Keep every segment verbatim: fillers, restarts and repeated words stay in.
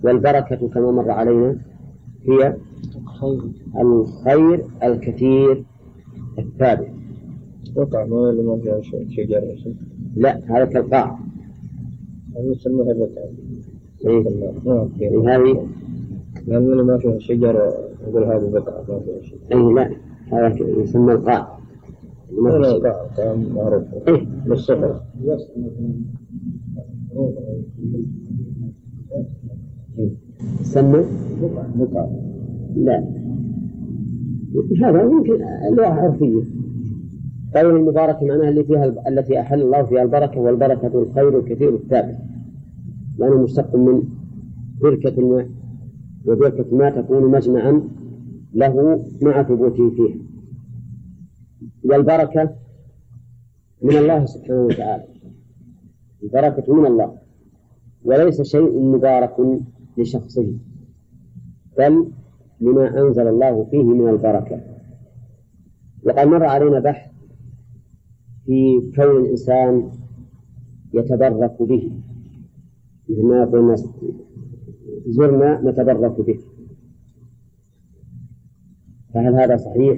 والبركة كما مر علينا هي الخير الكثير الثابت. وقع ما اللي ما فيها شجرة. لا هذا كالقاع. هذا يسمونها بقعة. إيه هذه. لأن اللي ما فيها شجرة يقول هذه بقعة ما فيها شجرة. أي لا هذا يسمى القاع. ما لا قاع معروف. إيه بالصفر. يسمى بقعة. لا هذا يمكن لغة عرفية. قول المباركة معناها اللي فيها التي أحل الله فيها البركة، والبركة الخير الكثير الثابت، لأنه مشتق من بركة الماء، وبركة الماء تكون مجمعا له مع ثبوته فيه. والبركة من الله سبحانه وتعالى، البركة من الله، وليس شيء مبارك لشخصه، بل لما أنزل الله فيه من البركة. وقد مر علينا بحث في كون الإنسان يتبرك به، مثل ما يقول الناس زرنا نتبرك به، فهل هذا صحيح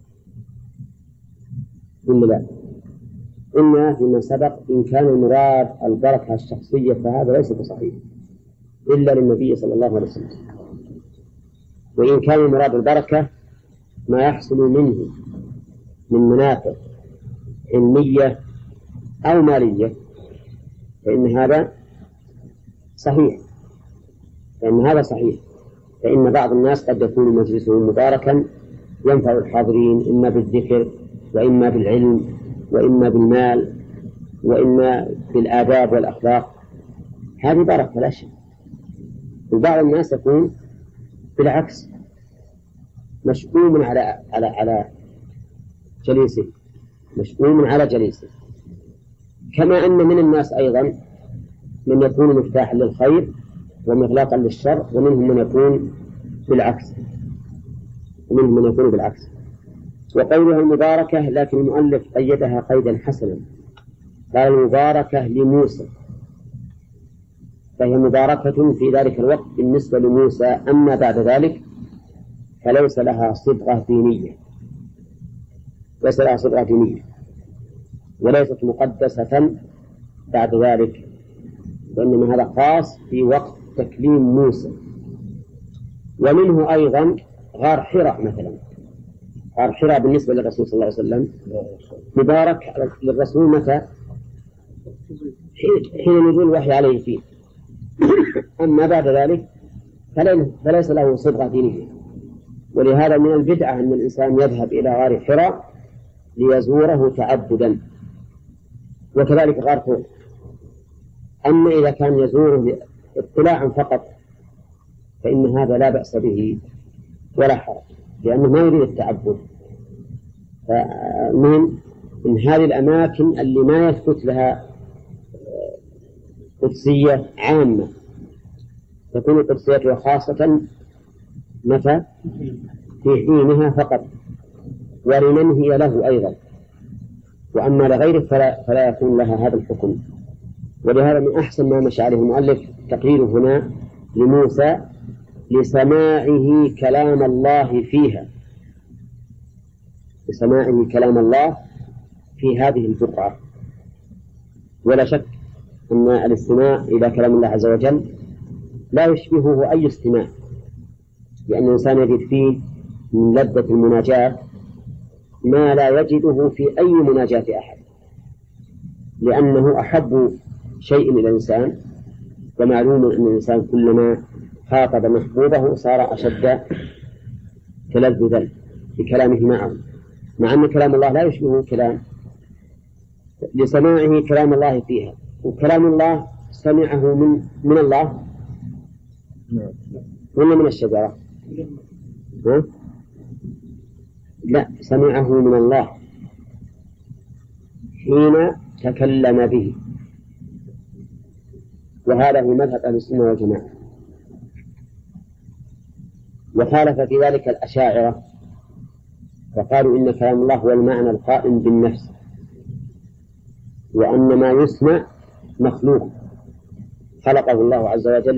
ولا لا؟ إن فيما سبق إن كان المراد البركة الشخصية فهذا ليس بصحيح إلا للنبي صلى الله عليه وسلم. وإن كان المراد البركة ما يحصل منه من منافع علمية أو مالية فإن هذا صحيح، فإن هذا صحيح فإن بعض الناس قد يكون مجلسه مباركا ينفع الحاضرين إما بالذكر وإما بالعلم وإما بالمال وإما بالآداب والأخلاق، هذه بركة لا شك. وبعض الناس يكون بالعكس مشؤوم على على على جليسه، مشؤوم على جليسه. كما أن من الناس أيضا من يكون مفتاحا للخير ومغلاقا للشر، ومنهم من يكون بالعكس ومنهم من يكون بالعكس. وقولها المباركة لكن المؤلف قيدها قيدا حسنا، قال المباركة لموسى، فهي مباركة في ذلك الوقت بالنسبة لموسى، أما بعد ذلك فليس لها صبغة دينية، ليس لها صبغة دينية وليست مقدسة بعد ذلك، وإنما هذا خاص في وقت تكليم موسى. ومنه أيضا غار حراء مثلا، غار حراء بالنسبة للرسول صلى الله عليه وسلم مبارك للرسول متى؟ حين نزول الوحي عليه فيه. أما بعد ذلك فليس له صبغة دينية. ولهذا من البدعة أن الإنسان يذهب إلى غار حراء ليزوره تعبدا، وكذلك غار ثور. أما إذا كان يزوره اطلاعا فقط فإن هذا لا بأس به ولا حرج، لأنه ما يريد التعبد. فمن من هذه الأماكن اللي ما يثبت لها قدسية عامة، تكون قدسيتها خاصة متى؟ في حينها فقط، ولمن هي له أيضا، وأما لغيره فلا, فلا يكون لها هذا الحكم. ولهذا من أحسن ما مشى عليه المؤلف تقرير هنا لموسى لسماعه كلام الله فيها، لسماعه كلام الله في هذه البقعة. ولا شك أن الاستماع إلى كلام الله عز وجل لا يشبهه أي استماع، لأن الإنسان يجد فيه من لذة المناجاة ما لا يجده في أي مناجاة أحد، لأنه أحب شيء إلى الإنسان، ومعلوم أن الإنسان كلما خاطب محبوبه صار أشد تلذذا بكلامه معه، مع أن كلام الله لا يشبه كلام. لسماعه كلام الله فيها، وكلام الله سمعه من من الله ولا من الشجرة؟ ها؟ لا، سمعه من الله حين تكلم به، وهذا هو مذهب أهل السنة والجماعة. وخالف في ذلك الأشاعرة فقالوا إن كلام الله هو المعنى القائم بالنفس، وأن ما يسمع مخلوق خلقه الله عز وجل